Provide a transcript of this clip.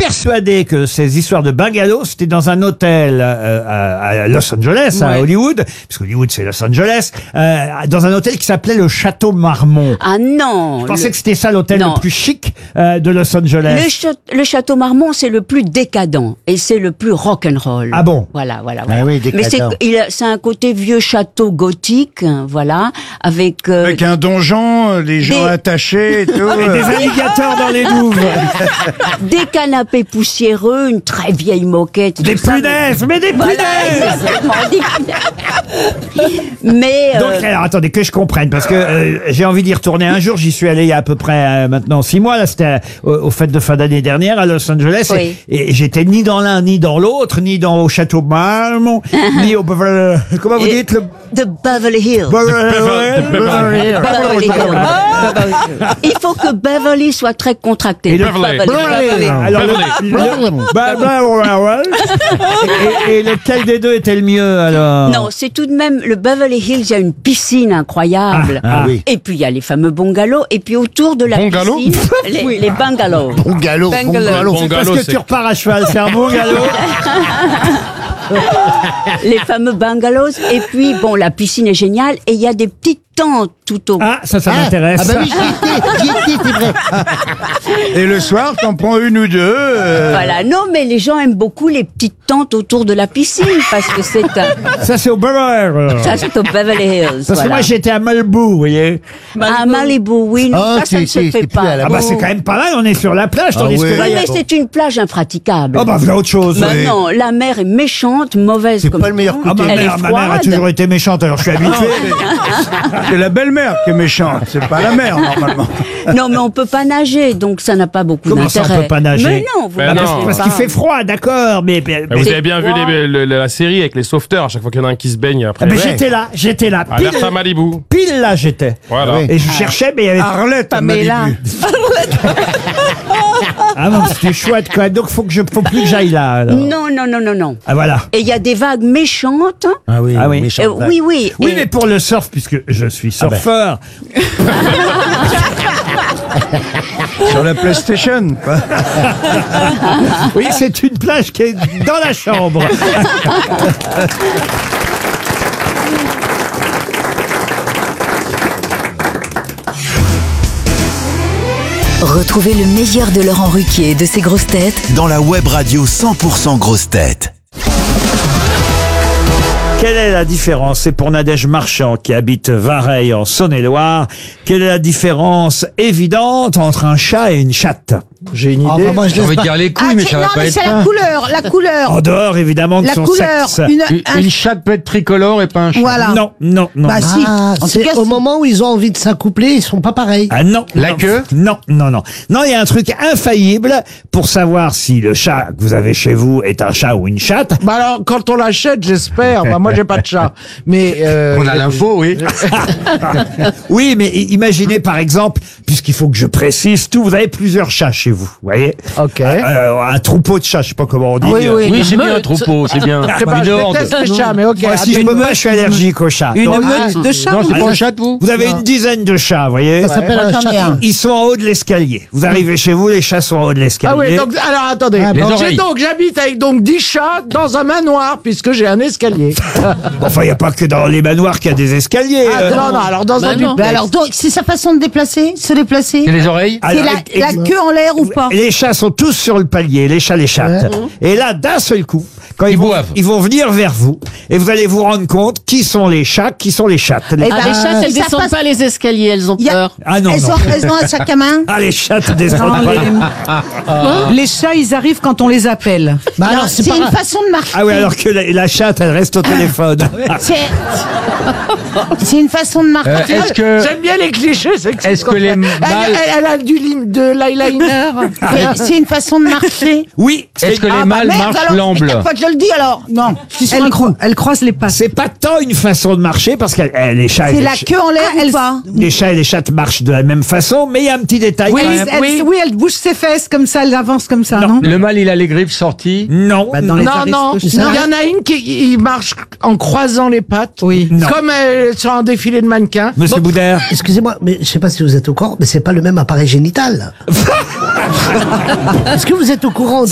persuadé que ces histoires de bungalow, c'était dans un hôtel à Los Angeles, à Hollywood, puisque Hollywood c'est Los Angeles, dans un hôtel qui s'appelait le Château Marmont. Ah non. Je pensais que c'était ça l'hôtel le plus chic de Los Angeles. Le Château Marmont, c'est le plus décadent et c'est le plus rock'n'roll. Ah bon? Voilà. Ah oui, Mais c'est un côté vieux château gothique, voilà, avec un donjon, les gens attachés et tout. Et des alligators dans les douves. des canapés poussiéreux, une très vieille moquette. Des punaises, mais des punaises. Exactement, des punaises. Mais Donc, alors, attendez, que je comprenne, parce que j'ai envie d'y retourner un jour. J'y suis allé il y a à peu près maintenant 6 mois. Là, c'était aux fêtes de fin d'année dernière à Los Angeles. Oui. Et j'étais ni dans l'un, ni dans l'autre, ni au Château Marmont, ni au Beverly... Comment vous dites le... de Beverly Hills. Beverly Hills. Il faut que Beverly soit très contracté. Beverly. Alors, et lequel des deux était le mieux, alors? Non, c'est tout de même le Beverly Hills. Il y a une piscine incroyable. Oui. Et puis il y a les fameux bungalows. Et puis autour de la piscine, les bungalows. Bungalow. C'est parce que tu repars à cheval, c'est un bungalow. Les fameux bungalows. Et puis, bon, la piscine est géniale. Et il y a des petites tentes tout au... Ah, ça m'intéresse. Ah bah oui, j'y étais, c'est vrai. Et le soir, t'en prends une ou deux. Voilà. Non, mais les gens aiment beaucoup les petites tentes autour de la piscine parce que c'est un... Ça, c'est au Beverly. Ça, c'est au Beverly Hills. Parce que moi, j'étais à Malibu, vous voyez. À Malibu, oui. Non, ça ne se fait pas. Ah bah, c'est quand même pas mal, on est sur la plage, tandis que là, Oui, mais c'est une plage impraticable. Oh bah, voilà autre chose. Non, la mer est méchante, mauvaise C'est comme pas le meilleur côté. Ah, ma mère a toujours été méchante, alors je suis habitué. C'est la belle-mère qui est méchante, c'est pas la mère, normalement. Non, mais on peut pas nager, donc ça n'a pas beaucoup Comment d'intérêt. ça, on peut pas nager? Mais non, vous Ben ne non. nagez Parce pas. qu'il fait froid, d'accord, mais Vous avez bien vu la série avec les sauveteurs, à chaque fois qu'il y en a un qui se baigne après. mais j'étais là, Alerte à Malibu. pile là j'étais. Voilà. Oui. Et je cherchais, mais il y avait... Arlette, à Malibu. Ah non, c'était chouette, quoi. Donc, faut plus que j'aille là, alors. Non. Ah, voilà. Et il y a des vagues méchantes. Ah oui, Ah oui. méchant. Oui. Oui, Et- mais pour le surf, puisque je suis surfeur, Sur la PlayStation, quoi. oui, c'est une plage qui est dans la chambre. Retrouvez le meilleur de Laurent Ruquier et de ses grosses têtes dans la web radio 100% grosses têtes. Quelle est la différence? C'est pour Nadège Marchand qui habite Vareille en Saône-et-Loire. Quelle est la différence évidente entre un chat et une chatte? J'ai une idée. J'ai envie de dire les couilles, mais ça va pas être c'est ça. la couleur. En dehors, évidemment, de La son couleur. sexe. Une chatte peut être tricolore et pas un chat. Voilà. Non. Bah si. Ah, En tout c'est cas, au moment où ils ont envie de s'accoupler, ils sont pas pareils. Ah non. La non. queue? Non. Non, il y a un truc infaillible pour savoir si le chat que vous avez chez vous est un chat ou une chatte. Bah alors, quand on l'achète, j'espère. Bah, moi, j'ai pas de chat. Mais On a l'info, oui. Oui, mais imaginez par exemple, puisqu'il faut que je précise tout, vous avez plusieurs chats chez vous, vous voyez? Ok. Un troupeau de chats, je sais pas comment on dit. Oui, c'est bien un troupeau, c'est bien. Je sais pas, Une je horde. déteste les chats, mais ok. Moi, si je peux pas, je suis allergique aux chats. Une Donc, meute de chats. Non, c'est pas un chat, vous? vous avez une dizaine de chats, vous voyez? Ça s'appelle un chat. Ils sont en haut de l'escalier. Vous arrivez chez vous, les chats sont en haut de l'escalier. Ah oui, donc, alors attendez. les oreilles. J'habite avec 10 chats dans un manoir, puisque j'ai un escalier. Enfin, il n'y a pas que dans les manoirs qu'il y a des escaliers. Non, alors dans un duplex. Mais alors, donc, c'est sa façon de déplacer, se déplacer. C'est les oreilles? Alors, C'est la queue en l'air ou pas? Les chats sont tous sur le palier, les chats, les chattes. Et là, d'un seul coup, quand Ils boivent. ils vont venir vers vous, et vous allez vous rendre compte qui sont les chats, qui sont les chattes. Eh ben, Les chattes, elles ça descendent passe- pas les escaliers, elles ont Y a- peur. Ah non, elles, non. ont un sac à main. Ah, les chattes descendent pas. Les chats, ils arrivent quand on les appelle. Bah Non, alors, c'est pas une grave. façon de marcher. Ah oui, alors que la chatte, elle reste au téléphone. C'est une façon de marcher. Est-ce que... J'aime bien les clichés, c'est que Est-ce que les mâles... Elle a de l'eyeliner. C'est une façon de marcher. Oui, Est-ce que les mâles marchent l'amble? Faut que je le dis alors. Non. Elle croise les pattes. c'est pas tant une façon de marcher, parce que les chats et C'est les la queue en l'air ou pas? les chats et les chattes marchent de la même façon, mais il y a un petit détail Oui, quand même. elle bouge ses fesses comme ça, elle avance comme ça, non? Le mâle, il a les griffes sorties. Non, Bah, dans les Non, aristochats. il y en a une qui marche en croisant les pattes. Oui. Non. Comme sur un défilé de mannequins. Monsieur Boudère. Excusez-moi, mais je sais pas si vous êtes au courant, mais c'est pas le même appareil génital. Est-ce que vous êtes au courant